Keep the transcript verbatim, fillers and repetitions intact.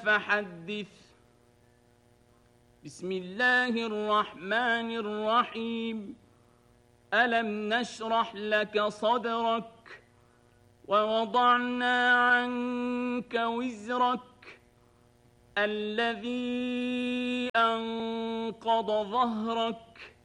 فحدث. بسم الله الرحمن الرحيم. ألم نشرح لك صدرك ووضعنا عنك وزرك الذي أنقض ظهرك